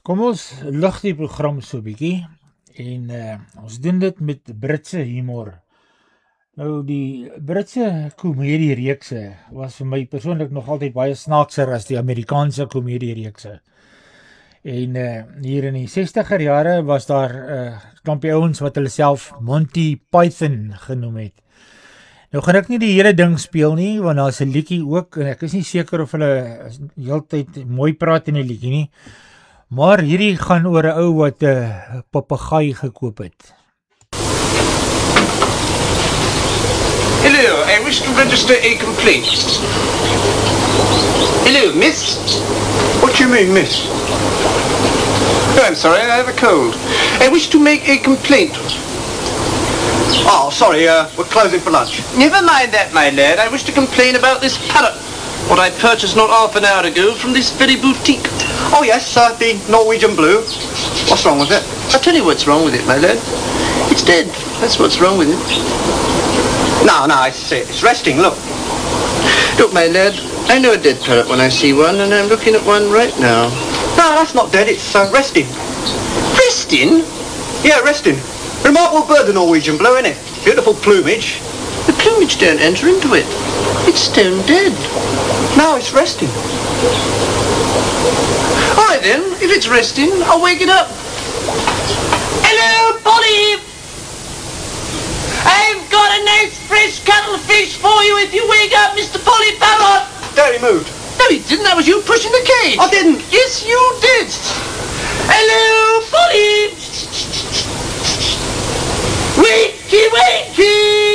Kom ons lig die program so bietjie en ons doen dit met Britse humor. Nou die Britse komediereekse was vir my persoonlik nog altyd baie snaakser as die Amerikaanse komediereekse. En hier in die 60er jare was daar klompie ouens wat hulle self Monty Python genoem het. Nou gaan ek nie die hele ding speel nie, want daar is 'n liedjie ook en ek is nie seker of hulle heeltyd mooi praat in die liedjie nie. Maar hierdie gaan oor 'n ou wat 'n papegaai gekoop het. Hello, I wish to register a complaint. Hello, miss? What do you mean, miss? Oh, I'm sorry, I have a cold. I wish to make a complaint. Oh, sorry, we're closing for lunch. Never mind that, my lad. I wish to complain about this parrot. What I purchased not half an hour ago from this very boutique. Oh, yes, the Norwegian blue. What's wrong with it? I'll tell you what's wrong with it, my lad. It's dead. That's what's wrong with it. No, it's resting, look. Look, my lad, I know a dead parrot when I see one, and I'm looking at one right now. No, that's not dead, it's resting. Resting? Yeah, resting. Remarkable bird, the Norwegian blue, innit? Beautiful plumage. The plumage don't enter into it. It's stone dead. No, it's resting. All right then, if it's resting, I'll wake it up. Hello, Polly! I've got a nice fresh cuttlefish for you if you wake up Mr. Polly Parrot. There he moved. No, he didn't. That was you pushing the cage. I didn't. Yes, you did. Hello, Polly! Wakey, wakey!